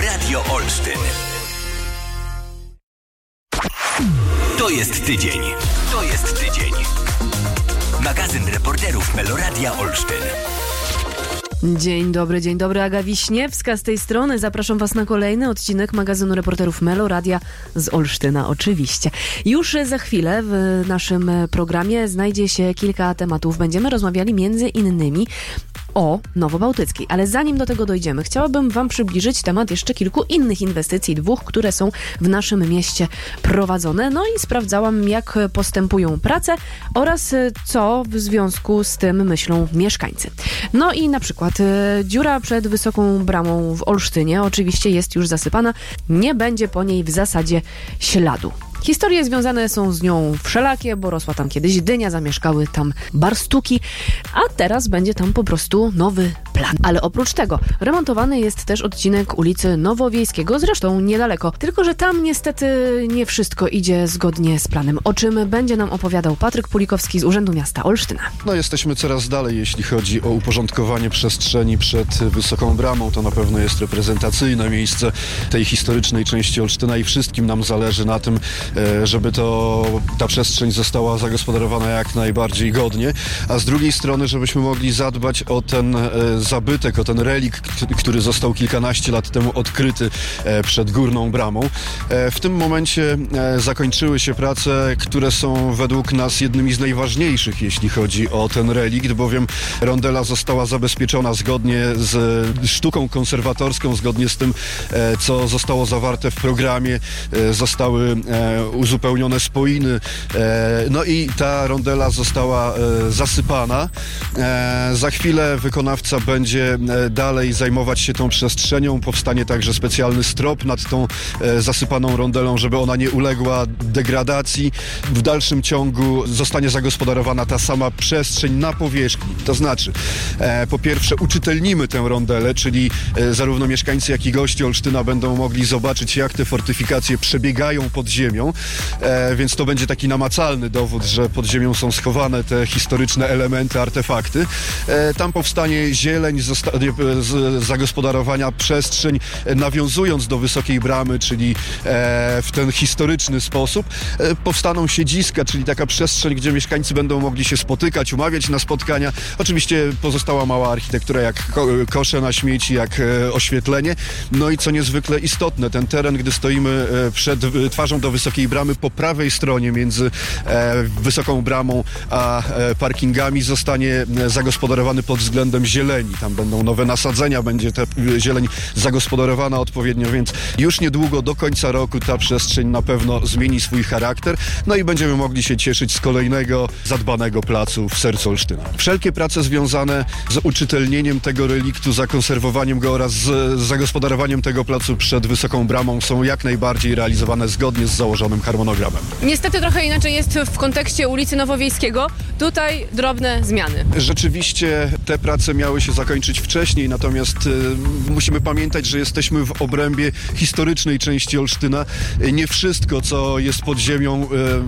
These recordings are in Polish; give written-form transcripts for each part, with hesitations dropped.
Radio Olsztyn. To jest tydzień. Magazyn reporterów Meloradia Olsztyn. Dzień dobry, Aga Wiśniewska z tej strony. Zapraszam Was na kolejny odcinek magazynu reporterów Meloradia z Olsztyna oczywiście. Już za chwilę w naszym programie znajdzie się kilka tematów. Będziemy rozmawiali między innymi o Nowobałtyckiej. Ale zanim do tego dojdziemy, chciałabym Wam przybliżyć temat jeszcze kilku innych inwestycji, dwóch, które są w naszym mieście prowadzone. No i sprawdzałam, jak postępują prace oraz co w związku z tym myślą mieszkańcy. No i na przykład dziura przed Wysoką Bramą w Olsztynie oczywiście jest już zasypana. Nie będzie po niej w zasadzie śladu. Historie związane są z nią wszelakie, bo rosła tam kiedyś dynia, zamieszkały tam barstuki, a teraz będzie tam po prostu nowy plan. Ale oprócz tego remontowany jest też odcinek ulicy Nowowiejskiego, zresztą niedaleko. Tylko że tam niestety nie wszystko idzie zgodnie z planem, o czym będzie nam opowiadał Patryk Pulikowski z Urzędu Miasta Olsztyna. No jesteśmy coraz dalej, jeśli chodzi o uporządkowanie przestrzeni przed Wysoką Bramą. To na pewno jest reprezentacyjne miejsce tej historycznej części Olsztyna i wszystkim nam zależy na tym, żeby ta przestrzeń została zagospodarowana jak najbardziej godnie, a z drugiej strony, żebyśmy mogli zadbać o ten zabytek, o ten relikt, który został kilkanaście lat temu odkryty przed Górną Bramą. W tym momencie zakończyły się prace, które są według nas jednymi z najważniejszych, jeśli chodzi o ten relikt, bowiem rondela została zabezpieczona zgodnie z sztuką konserwatorską, zgodnie z tym, co zostało zawarte w programie. Zostały uzupełnione spoiny, no i ta rondela została zasypana. Za chwilę wykonawca będzie dalej zajmować się tą przestrzenią. Powstanie także specjalny strop nad tą zasypaną rondelą, żeby ona nie uległa degradacji. W dalszym ciągu zostanie zagospodarowana ta sama przestrzeń na powierzchni. To znaczy, po pierwsze uczytelnimy tę rondelę, czyli zarówno mieszkańcy, jak i goście Olsztyna będą mogli zobaczyć, jak te fortyfikacje przebiegają pod ziemią. Więc to będzie taki namacalny dowód, że pod ziemią są schowane te historyczne elementy, artefakty. Tam powstanie zieleń, zostanie zagospodarowania przestrzeń, nawiązując do Wysokiej Bramy, czyli w ten historyczny sposób. Powstaną siedziska, czyli taka przestrzeń, gdzie mieszkańcy będą mogli się spotykać, umawiać na spotkania. Oczywiście pozostała mała architektura, jak kosze na śmieci, jak oświetlenie. No i co niezwykle istotne, ten teren, gdy stoimy przed twarzą do Wysokiej Bramy, po prawej stronie między Wysoką Bramą a parkingami zostanie zagospodarowany pod względem zieleni. Tam będą nowe nasadzenia, będzie ta zieleń zagospodarowana odpowiednio, więc już niedługo do końca roku ta przestrzeń na pewno zmieni swój charakter, no i będziemy mogli się cieszyć z kolejnego zadbanego placu w sercu Olsztyna. Wszelkie prace związane z uczytelnieniem tego reliktu, zakonserwowaniem go oraz z zagospodarowaniem tego placu przed Wysoką Bramą są jak najbardziej realizowane zgodnie z założonym harmonogramem. Niestety trochę inaczej jest w kontekście ulicy Nowowiejskiego. Tutaj drobne zmiany. Rzeczywiście te prace miały się zakończyć wcześniej, natomiast musimy pamiętać, że jesteśmy w obrębie historycznej części Olsztyna. Nie wszystko, co jest pod ziemią,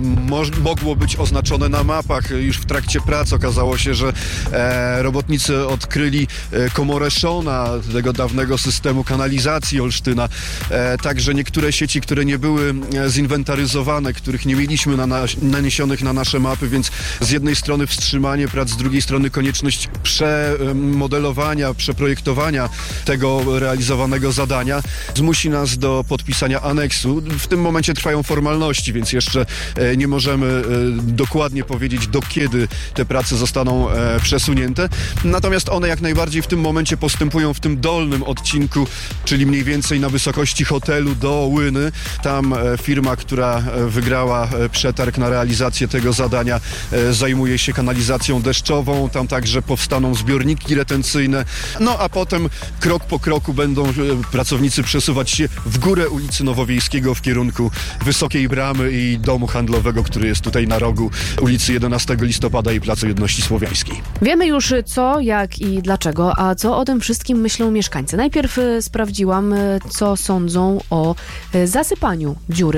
mogło być oznaczone na mapach. Już w trakcie prac okazało się, że robotnicy odkryli komorę Szona, tego dawnego systemu kanalizacji Olsztyna. Także niektóre sieci, które nie były zinwentaryzowane, których nie mieliśmy naniesionych na nasze mapy, więc z jednej strony wstrzymanie prac, z drugiej strony konieczność przemodelowania, przeprojektowania tego realizowanego zadania zmusi nas do podpisania aneksu. W tym momencie trwają formalności, więc jeszcze nie możemy dokładnie powiedzieć, do kiedy te prace zostaną przesunięte. Natomiast one jak najbardziej w tym momencie postępują w tym dolnym odcinku, czyli mniej więcej na wysokości hotelu do Łyny. Tam firma, która wygrała przetarg na realizację tego zadania, zajmuje się kanalizacją deszczową. Tam także powstaną zbiorniki retencyjne. No a potem krok po kroku będą pracownicy przesuwać się w górę ulicy Nowowiejskiego w kierunku Wysokiej Bramy i domu handlowego, który jest tutaj na rogu ulicy 11 listopada i Placu Jedności Słowiańskiej. Wiemy już co, jak i dlaczego, a co o tym wszystkim myślą mieszkańcy. Najpierw sprawdziłam, co sądzą o zasypaniu dziury pod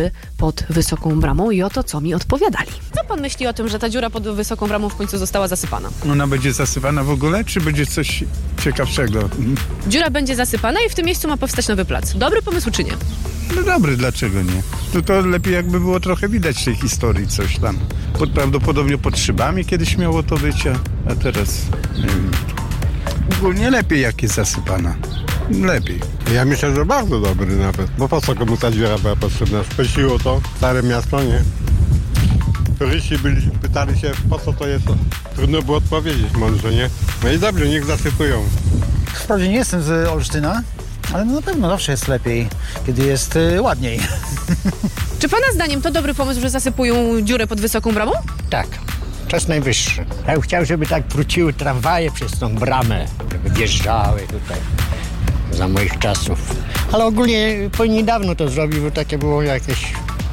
pod Wysoką Bramą i oto co mi odpowiadali. Co pan myśli o tym, że ta dziura pod Wysoką Bramą w końcu została zasypana? Ona będzie zasypana w ogóle, czy będzie coś ciekawszego? Dziura będzie zasypana i w tym miejscu ma powstać nowy plac. Dobry pomysł czy nie? No dobry, dlaczego nie? To lepiej jakby było trochę widać tej historii coś tam. Prawdopodobnie pod szybami kiedyś miało to być, a teraz nie wiem. Ogólnie lepiej jak jest zasypana. Lepiej. Ja myślę, że bardzo dobry nawet, bo po co komu ta dziura była potrzebna? Spędziło to stare miasto, nie? Turyści pytali się, po co to jest. Trudno było odpowiedzieć mądrze, nie? No i dobrze, niech zasypują. Wprawdzie nie jestem z Olsztyna, ale na pewno zawsze jest lepiej, kiedy jest ładniej. Czy pana zdaniem to dobry pomysł, że zasypują dziurę pod Wysoką Bramą? Tak, czas najwyższy. Ja bym chciał, żeby tak wróciły tramwaje przez tą bramę, żeby wjeżdżały tutaj za moich czasów. Ale ogólnie powinni dawno to zrobić, bo takie było jakieś...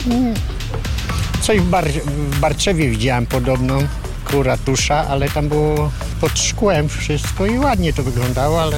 Coś w Barczewie widziałem podobną, ku ratusza, ale tam było pod szkłem wszystko i ładnie to wyglądało, ale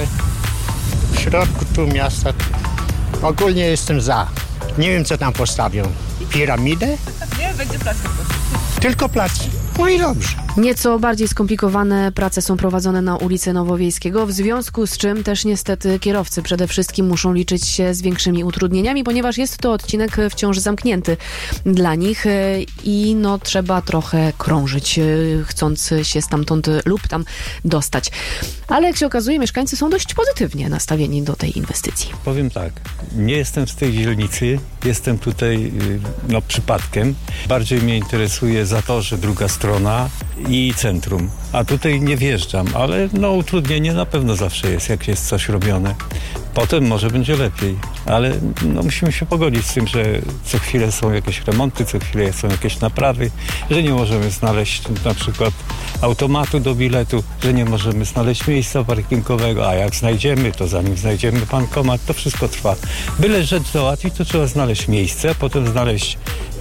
w środku tu miasta ogólnie jestem za. Nie wiem, co tam postawią. Piramidę? Nie, będzie plac. Tylko plac. No i dobrze. Nieco bardziej skomplikowane prace są prowadzone na ulicy Nowowiejskiego, w związku z czym też niestety kierowcy przede wszystkim muszą liczyć się z większymi utrudnieniami, ponieważ jest to odcinek wciąż zamknięty dla nich i trzeba trochę krążyć, chcąc się stamtąd lub tam dostać. Ale jak się okazuje, mieszkańcy są dość pozytywnie nastawieni do tej inwestycji. Powiem tak, nie jestem z tej dzielnicy, jestem tutaj przypadkiem. Bardziej mnie interesuje Zatorze, druga strona i centrum. A tutaj nie wjeżdżam, ale utrudnienie na pewno zawsze jest, jak jest coś robione. Potem może będzie lepiej, ale musimy się pogodzić z tym, że co chwilę są jakieś remonty, co chwilę są jakieś naprawy, że nie możemy znaleźć na przykład automatu do biletu, że nie możemy znaleźć miejsca parkingowego, a jak znajdziemy, to zanim znajdziemy bankomat, to wszystko trwa. Byle rzecz załatwić, to trzeba znaleźć miejsce, potem znaleźć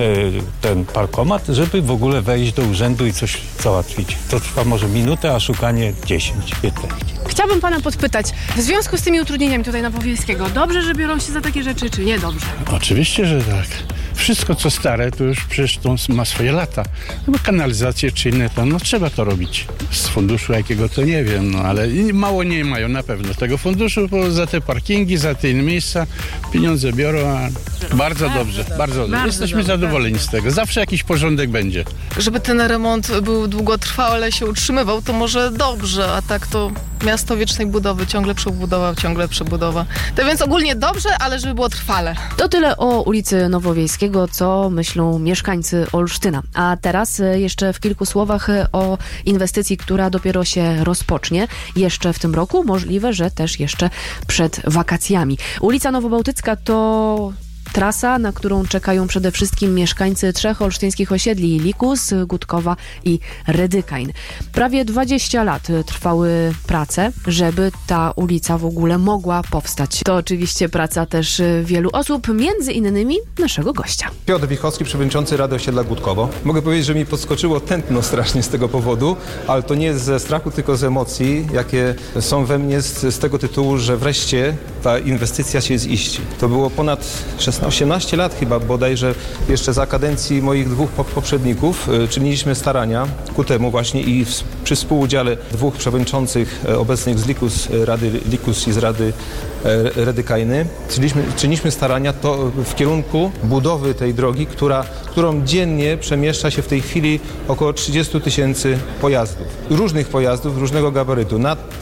ten parkomat, żeby w ogóle wejść do urzędu i coś załatwić. To trwa może minutę, a szukanie 10, 15. Chciałabym pana podpytać, w związku z tymi utrudnieniami tutaj na Powiejskiego, dobrze, że biorą się za takie rzeczy, czy nie dobrze? Oczywiście, że tak. Wszystko, co stare, to już przecież to ma swoje lata. Bo kanalizację czy inne to, trzeba to robić. Z funduszu jakiego to nie wiem, ale mało nie mają na pewno tego funduszu, bo za te parkingi, za te inne miejsca pieniądze biorą, a bardzo dobrze, bardzo dobrze. Jesteśmy zadowoleni z tego. Zawsze jakiś porządek będzie. Żeby ten remont był długotrwały, ale się utrzymywał, to może dobrze, a tak to miasto wiecznej budowy, ciągle przebudowa. To więc ogólnie dobrze, ale żeby było trwale. To tyle o ulicy Nowowiejskiego, co myślą mieszkańcy Olsztyna. A teraz jeszcze w kilku słowach o inwestycji, która dopiero się rozpocznie jeszcze w tym roku. Możliwe, że też jeszcze przed wakacjami. Ulica Nowobałtycka to trasa, na którą czekają przede wszystkim mieszkańcy 3 olsztyńskich osiedli: Likus, Gutkowa i Redykajn. Prawie 20 lat trwały prace, żeby ta ulica w ogóle mogła powstać. To oczywiście praca też wielu osób, między innymi naszego gościa. Piotr Wichowski, przewodniczący Rady Osiedla Gutkowo. Mogę powiedzieć, że mi podskoczyło tętno strasznie z tego powodu, ale to nie ze strachu, tylko z emocji, jakie są we mnie z tego tytułu, że wreszcie ta inwestycja się ziści. To było ponad 18 lat chyba bodajże jeszcze za kadencji moich dwóch poprzedników czyniliśmy starania ku temu właśnie i przy współudziale dwóch przewodniczących obecnych z Rady Likus i z Rady Redykajny czyniliśmy starania to w kierunku budowy tej drogi, którą dziennie przemieszcza się w tej chwili około 30 000 pojazdów. Różnych pojazdów, różnego gabarytu.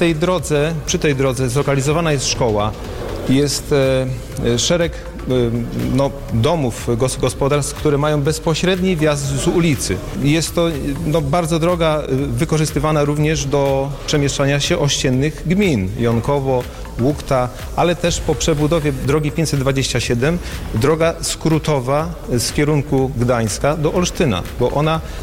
Przy tej drodze zlokalizowana jest szkoła, jest szereg domów, gospodarstw, które mają bezpośredni wjazd z ulicy. Jest to bardzo droga wykorzystywana również do przemieszczania się ościennych gmin. Jonkowo, Łukta, ale też po przebudowie drogi 527 droga skrótowa z kierunku Gdańska do Olsztyna, bo ona